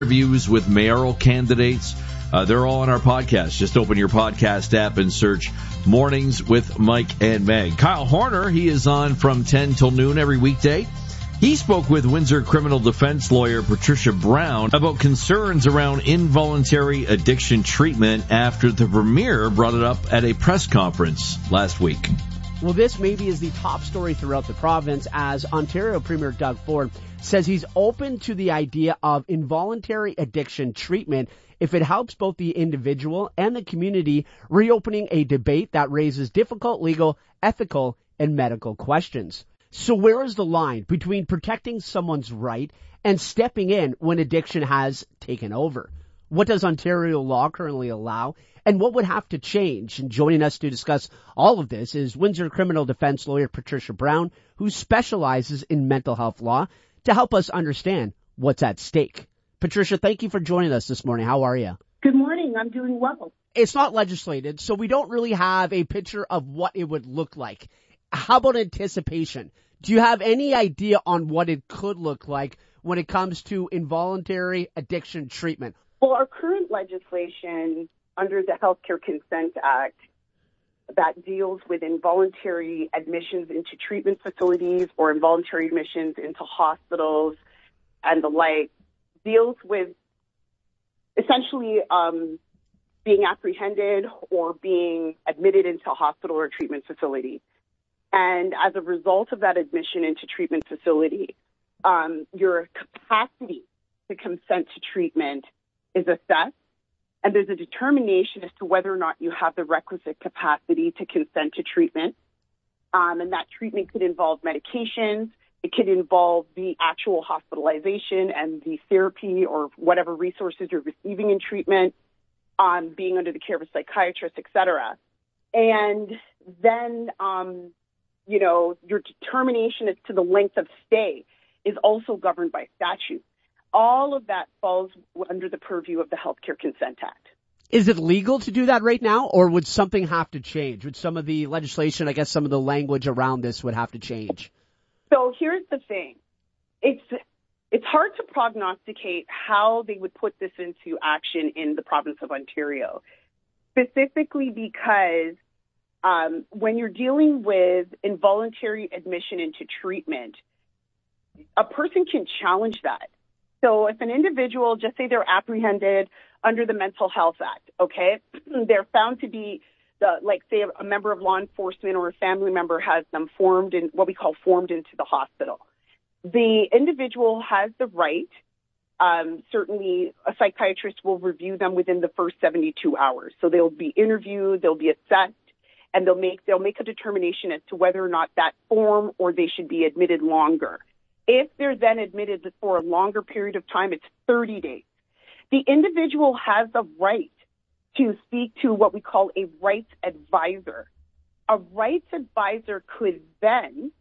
interviews with mayoral candidates. They're all on our podcast. Just open your podcast app and search Mornings with Mike and Meg. Kyle Horner, he is on from 10 till noon every weekday. He spoke with Windsor criminal defense lawyer Patricia Brown about concerns around involuntary addiction treatment after the premier brought it up at a press conference last week. Well, this maybe is the top story throughout the province as Ontario Premier Doug Ford says he's open to the idea of involuntary addiction treatment if it helps both the individual and the community, reopening a debate that raises difficult legal, ethical, and medical questions. So where is the line between protecting someone's right and stepping in when addiction has taken over? What does Ontario law currently allow, and what would have to change? And joining us to discuss all of this is Windsor criminal defense lawyer Patricia Brown, who specializes in mental health law, to help us understand what's at stake. Patricia, thank you for joining us this morning. How are you? Good morning. I'm doing well. It's not legislated, so we don't really have a picture of what it would look like. How about anticipation? Do you have any idea on what it could look like when it comes to involuntary addiction treatment? Well, our current legislation under the Healthcare Consent Act that deals with involuntary admissions into treatment facilities or involuntary admissions into hospitals and the like deals with essentially being apprehended or being admitted into a hospital or treatment facility. And as a result of that admission into treatment facility, your capacity to consent to treatment is assessed, and there's a determination as to whether or not you have the requisite capacity to consent to treatment. And that treatment could involve medications. It could involve the actual hospitalization and the therapy or whatever resources you're receiving in treatment, being under the care of a psychiatrist, et cetera. And then, your determination as to the length of stay is also governed by statute. All of that falls under the purview of the Healthcare Consent Act. Is it legal to do that right now, or would something have to change? Would some of the legislation, I guess some of the language around this would have to change? So here's the thing. It's hard to prognosticate how they would put this into action in the province of Ontario, specifically because when you're dealing with involuntary admission into treatment, a person can challenge that. So if an individual, just say they're apprehended under the Mental Health Act, okay, they're found to be, say a member of law enforcement or a family member has them formed into the hospital. The individual has the right, certainly a psychiatrist will review them within the first 72 hours. So they'll be interviewed, they'll be assessed, and they'll make a determination as to whether or not that form or they should be admitted longer. If they're then admitted for a longer period of time, it's 30 days. The individual has a right to speak to what we call a rights advisor. A rights advisor could then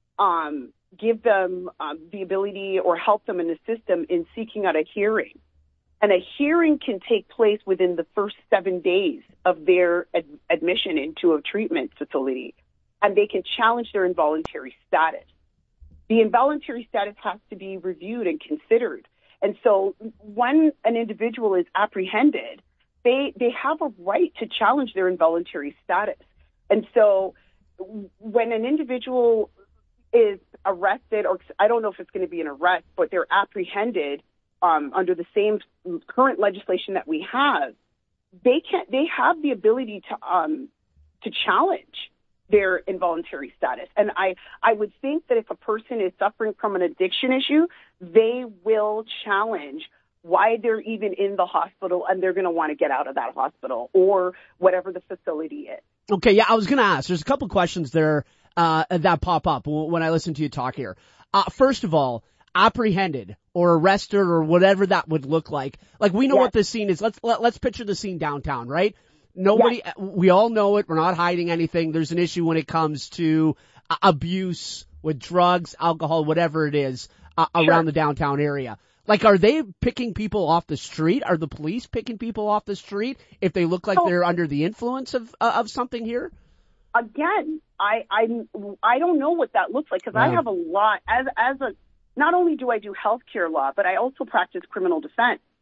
give them the ability or help them and assist them in seeking out a hearing. And a hearing can take place within the first 7 days of their admission into a treatment facility, and they can challenge their involuntary status. The involuntary status has to be reviewed and considered. And so when an individual is apprehended, they have a right to challenge their involuntary status. And so when an individual is arrested, or I don't know if it's going to be an arrest, but they're apprehended under the same current legislation that we have, they have the ability to challenge their involuntary status. And I would think that if a person is suffering from an addiction issue, they will challenge why they're even in the hospital, and they're going to want to get out of that hospital or whatever the facility is. Okay, yeah, I was going to ask. There's a couple questions there that pop up when I listen to you talk here. First of all, apprehended or arrested or whatever that would look like. Like, we know what the scene is. Let's picture the scene downtown, right? We all know it. We're not hiding anything. There's an issue when it comes to abuse with drugs, alcohol, whatever it is around the downtown area. Like, are they picking people off the street? Are the police picking people off the street if they look like they're under the influence of something here? Again, I don't know what that looks like, because I have a lot, as not only do I do healthcare law, but I also practice criminal defense.